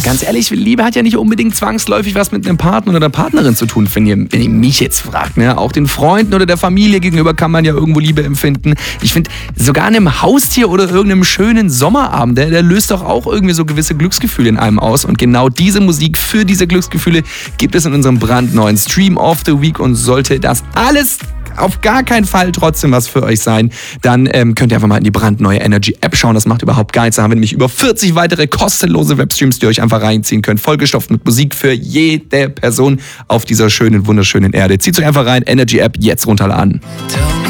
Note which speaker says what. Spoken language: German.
Speaker 1: ganz ehrlich, Liebe hat ja nicht unbedingt zwangsläufig was mit einem Partner oder einer Partnerin zu tun, wenn ihr mich jetzt fragt. Ne? Auch den Freunden oder der Familie gegenüber kann man ja irgendwo Liebe empfinden. Ich finde, sogar einem Haustier oder irgendeinem schönen Sommerabend, der löst doch auch irgendwie so gewisse Glücksgefühle in einem aus. Und genau diese Musik für diese Glücksgefühle gibt es in unserem brandneuen Stream of the Week. Und sollte das alles auf gar keinen Fall trotzdem was für euch sein, dann könnt ihr einfach mal in die brandneue Energy App schauen. Das macht überhaupt gar nichts. Da haben wir nämlich über 40 weitere kostenlose Webstreams, die ihr euch einfach reinziehen könnt. Vollgestopft mit Musik für jede Person auf dieser schönen, wunderschönen Erde. Zieht euch einfach rein. Energy App jetzt runterladen.